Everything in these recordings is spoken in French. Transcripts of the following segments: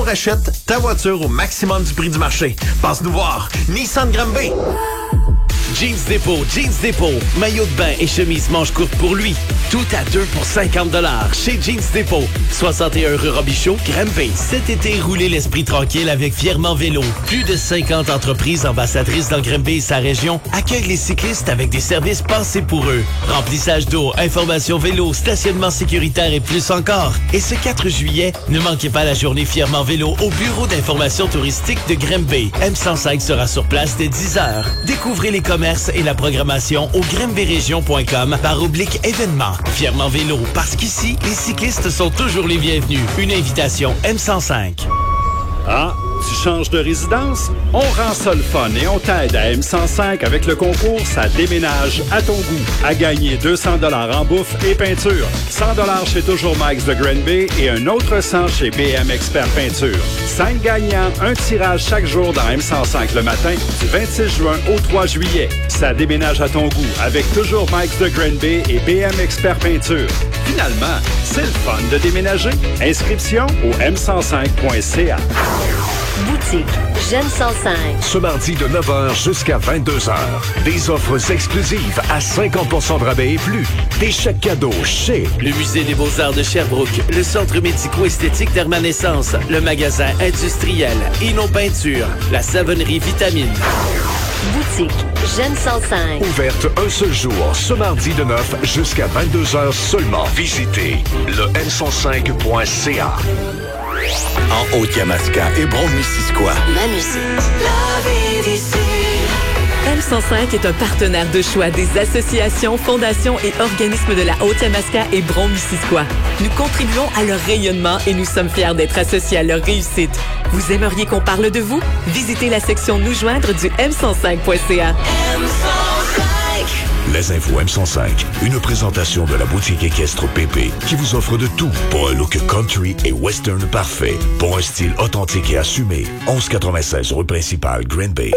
Achète ta voiture au maximum du prix du marché. Passe nous voir. Nissan Granby. Jeans Dépôt, maillot de bain et chemise manche courte pour lui. Tout à 2 pour 50 $ chez Jeans Dépôt. 61 rue Robichaud, Granby. Cet été, roulez l'esprit tranquille avec Fièrement Vélo. Plus de 50 entreprises ambassadrices dans Granby et sa région accueillent les cyclistes avec des services pensés pour eux. Remplissage d'eau, information vélo, stationnement sécuritaire et plus encore. Et ce 4 juillet, ne manquez pas la journée Fièrement Vélo au bureau d'information touristique de Granby. M105 sera sur place dès 10h. Découvrez les commerces et la programmation au granbyrégion.com/événements. Fièrement Vélo, parce qu'ici, les cyclistes sont toujours les bienvenus. Une invitation M105. Ah, tu changes de résidence? On rend ça le fun et on t'aide à M105 avec le concours Ça déménage à ton goût. À gagner 200 $ en bouffe et peinture, 100 $ chez Toujours Max de Granby et un autre 100 chez BM Expert Peinture. 5 gagnants, un tirage chaque jour dans M105 le matin du 26 juin au 3 juillet. Ça déménage à ton goût avec Toujours Max de Granby et BM Expert Peinture. Finalement, c'est le fun de déménager. Inscription au m105.ca. Boutique J'aime 105. Ce mardi de 9h jusqu'à 22h. Des offres exclusives à 50% de rabais et plus. Des chèques cadeaux chez le Musée des Beaux-Arts de Sherbrooke, le Centre médico-esthétique Permanescence, le magasin industriel Inno Peinture, la savonnerie Vitamine. Boutique J'aime 105. Ouverte un seul jour, ce mardi de 9 jusqu'à 22h seulement. Visitez le m105.ca. En Haute-Yamaska et Brome-Missisquoi. La musique. M105 est un partenaire de choix des associations, fondations et organismes de la Haute-Yamaska et Brome-Missisquoi. Nous contribuons à leur rayonnement et nous sommes fiers d'être associés à leur réussite. Vous aimeriez qu'on parle de vous? Visitez la section Nous joindre du m105.ca. Les infos M105, une présentation de la boutique équestre PP qui vous offre de tout pour un look country et western parfait, pour un style authentique et assumé. 1196 rue principale, Green Bay.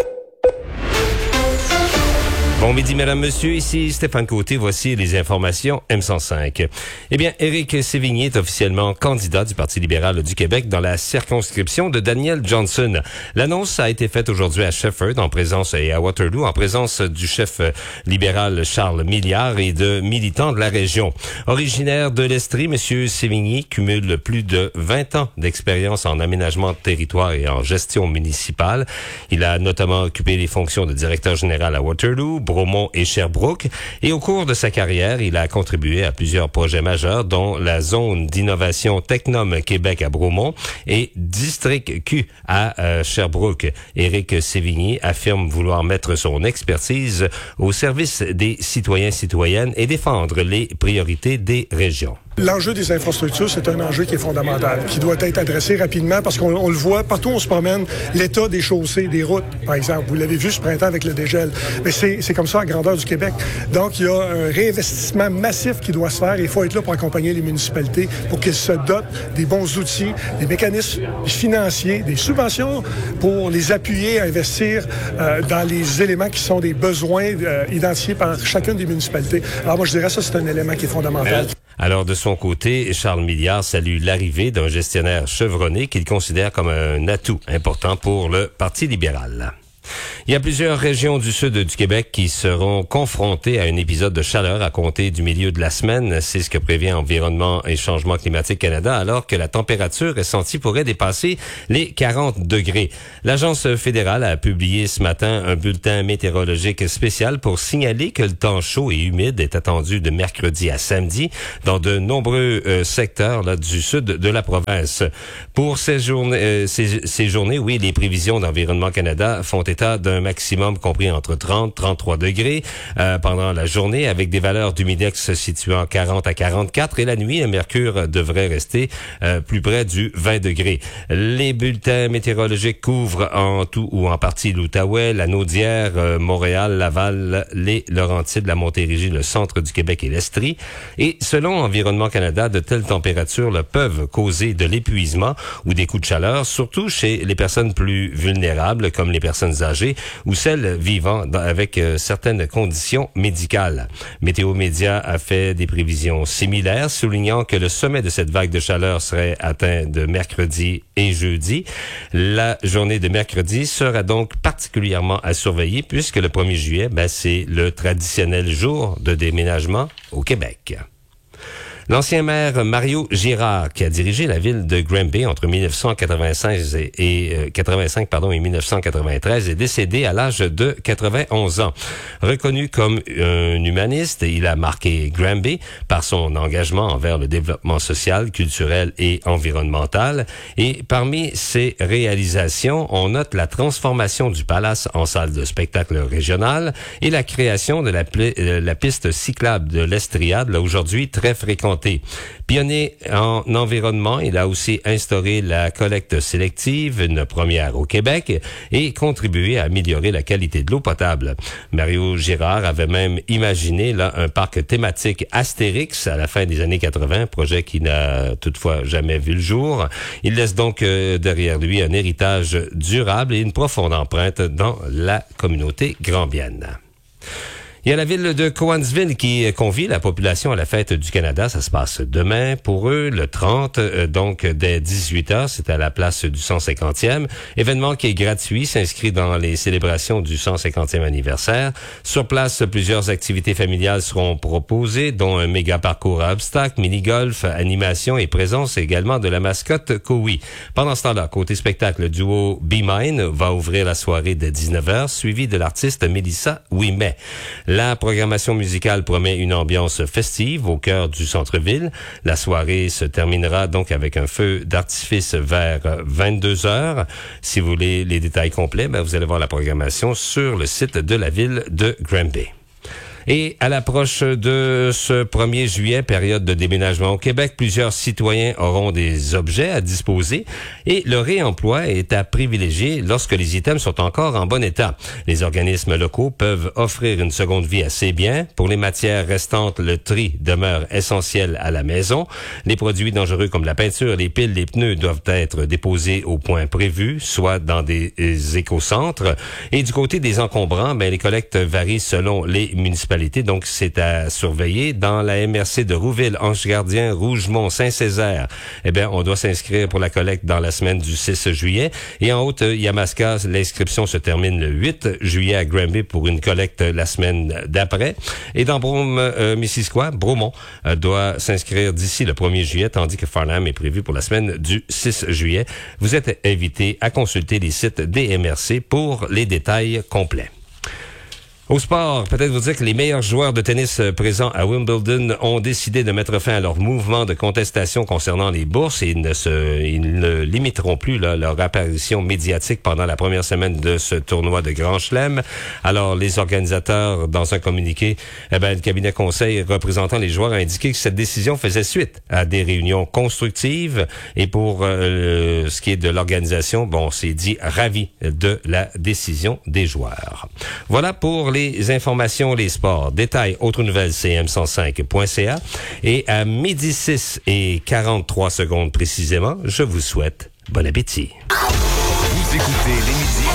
Bon midi, mesdames, messieurs. Ici Stéphane Côté. Voici les informations M105. Eh bien, Éric Sévigny est officiellement candidat du Parti libéral du Québec dans la circonscription de Daniel Johnson. L'annonce a été faite aujourd'hui à Shefford et à Waterloo en présence du chef libéral Charles Milliard et de militants de la région. Originaire de l'Estrie, M. Sévigny cumule plus de 20 ans d'expérience en aménagement de territoire et en gestion municipale. Il a notamment occupé les fonctions de directeur général à Waterloo, Bromont et Sherbrooke. Et au cours de sa carrière, il a contribué à plusieurs projets majeurs, dont la zone d'innovation Technum Québec à Bromont et District Q à Sherbrooke. Éric Sévigny affirme vouloir mettre son expertise au service des citoyens-citoyennes et défendre les priorités des régions. L'enjeu des infrastructures, c'est un enjeu qui est fondamental, qui doit être adressé rapidement parce qu'on le voit partout où on se promène, l'état des chaussées, des routes, par exemple. Vous l'avez vu ce printemps avec le dégel. Mais c'est comme ça à grandeur du Québec. Donc, il y a un réinvestissement massif qui doit se faire et il faut être là pour accompagner les municipalités pour qu'ils se dotent des bons outils, des mécanismes financiers, des subventions pour les appuyer à investir dans les éléments qui sont des besoins identifiés par chacune des municipalités. Alors moi, je dirais ça, c'est un élément qui est fondamental. Alors, de son côté, Charles Milliard salue l'arrivée d'un gestionnaire chevronné qu'il considère comme un atout important pour le Parti libéral. Il y a plusieurs régions du sud du Québec qui seront confrontées à un épisode de chaleur à compter du milieu de la semaine. C'est ce que prévient Environnement et Changement climatique Canada, alors que la température ressentie pourrait dépasser les 40 degrés. L'Agence fédérale a publié ce matin un bulletin météorologique spécial pour signaler que le temps chaud et humide est attendu de mercredi à samedi dans de nombreux secteurs du sud de la province. Pour ces journées, oui, les prévisions d'Environnement Canada font état d'un maximum compris entre 30 et 33 degrés pendant la journée, avec des valeurs d'humidex se situant 40 à 44, et la nuit, le mercure devrait rester plus près du 20 degrés. Les bulletins météorologiques couvrent en tout ou en partie l'Outaouais, la Naudière, Montréal, Laval, les Laurentides, la Montérégie, le centre du Québec et l'Estrie. Et selon Environnement Canada, de telles températures peuvent causer de l'épuisement ou des coups de chaleur, surtout chez les personnes plus vulnérables, comme les personnes âgées ou celles vivant avec certaines conditions médicales. Météo Média a fait des prévisions similaires, soulignant que le sommet de cette vague de chaleur serait atteint de mercredi et jeudi. La journée de mercredi sera donc particulièrement à surveiller puisque le 1er juillet, c'est le traditionnel jour de déménagement au Québec. L'ancien maire Mario Girard, qui a dirigé la ville de Granby entre 1985 et 1993, est décédé à l'âge de 91 ans. Reconnu comme un humaniste, il a marqué Granby par son engagement envers le développement social, culturel et environnemental. Et parmi ses réalisations, on note la transformation du palace en salle de spectacle régionale et la création de la piste cyclable de l'Estriade, là aujourd'hui très fréquentée. Pionnier en environnement, il a aussi instauré la collecte sélective, une première au Québec, et contribué à améliorer la qualité de l'eau potable. Mario Girard avait même imaginé un parc thématique Astérix à la fin des années 80, projet qui n'a toutefois jamais vu le jour. Il laisse donc derrière lui un héritage durable et une profonde empreinte dans la communauté grambienne. Il y a la ville de Cowansville qui convie la population à la fête du Canada. Ça se passe demain pour eux, le 30, donc dès 18h. C'est à la place du 150e. Événement qui est gratuit, s'inscrit dans les célébrations du 150e anniversaire. Sur place, plusieurs activités familiales seront proposées, dont un méga parcours à obstacles, mini-golf, animation et présence également de la mascotte Kowi. Pendant ce temps-là, côté spectacle, le duo Be Mine va ouvrir la soirée dès 19h, suivi de l'artiste Mélissa Ouimet. La programmation musicale promet une ambiance festive au cœur du centre-ville. La soirée se terminera donc avec un feu d'artifice vers 22h. Si vous voulez les détails complets, vous allez voir la programmation sur le site de la ville de Granby. Et à l'approche de ce 1er juillet, période de déménagement au Québec, plusieurs citoyens auront des objets à disposer et le réemploi est à privilégier lorsque les items sont encore en bon état. Les organismes locaux peuvent offrir une seconde vie à ces biens. Pour les matières restantes, le tri demeure essentiel à la maison. Les produits dangereux comme la peinture, les piles, les pneus doivent être déposés au point prévu, soit dans des écocentres. Et du côté des encombrants, les collectes varient selon les municipalités. Donc, c'est à surveiller. Dans la MRC de Rouville, Ange-Gardien, Rougemont, Saint-Césaire, on doit s'inscrire pour la collecte dans la semaine du 6 juillet. Et en Haute-Yamaska, l'inscription se termine le 8 juillet à Granby pour une collecte la semaine d'après. Et dans Brome-Missisquoi, Bromont doit s'inscrire d'ici le 1er juillet, tandis que Farnham est prévu pour la semaine du 6 juillet. Vous êtes invités à consulter les sites des MRC pour les détails complets. Au sport, peut-être vous dire que les meilleurs joueurs de tennis présents à Wimbledon ont décidé de mettre fin à leur mouvement de contestation concernant les bourses et ils ne limiteront plus leur apparition médiatique pendant la première semaine de ce tournoi de Grand Chelem. Alors, les organisateurs, dans un communiqué, le cabinet conseil représentant les joueurs a indiqué que cette décision faisait suite à des réunions constructives et pour ce qui est de l'organisation, on s'est dit ravi de la décision des joueurs. Voilà pour les informations, les sports. Détails, autres nouvelles, cm105.ca. Et à 12h06 et 43 secondes précisément, je vous souhaite bon appétit. Vous écoutez les midis.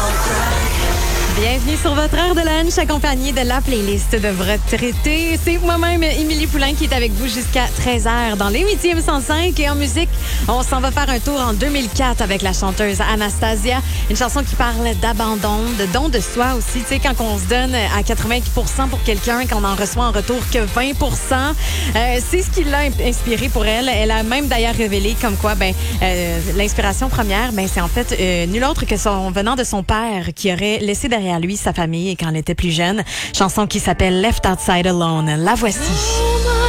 Bienvenue sur votre heure de lunch, accompagné de la playlist de retraités. C'est moi-même, Émilie Poulain, qui est avec vous jusqu'à 13h dans les midis M105. Et en musique, on s'en va faire un tour en 2004 avec la chanteuse Anastasia. Une chanson qui parle d'abandon, de don de soi aussi. Tu sais, quand on se donne à 80% pour quelqu'un, qu'on en reçoit en retour que 20%. C'est ce qui l'a inspiré pour elle. Elle a même d'ailleurs révélé comme quoi, l'inspiration première, c'est en fait nul autre que venant de son père qui aurait laissé derrière lui sa famille quand elle était plus jeune. Chanson qui s'appelle Left Outside Alone. La voici.